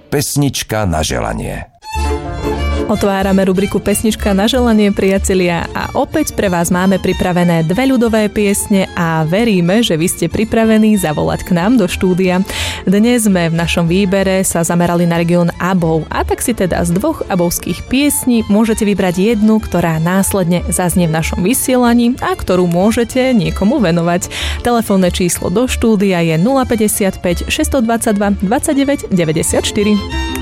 Pesnička na želanie. Otvárame rubriku Pesnička na želanie, priatelia, a opäť pre vás máme pripravené 2 ľudové piesne a veríme, že vy ste pripravení zavolať k nám do štúdia. Dnes sme v našom výbere sa zamerali na región Abov, a tak si teda z 2 abovských piesní môžete vybrať jednu, ktorá následne zaznie v našom vysielaní a ktorú môžete niekomu venovať. Telefónne číslo do štúdia je 055 622 29 94.